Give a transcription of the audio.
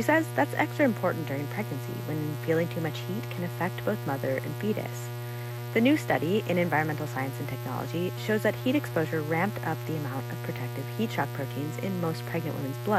She says that's extra important during pregnancy when feeling too much heat can affect both mother and fetus. The new study in environmental science and technology shows that heat exposure ramped up the amount of protective heat shock proteins in most pregnant women's blood.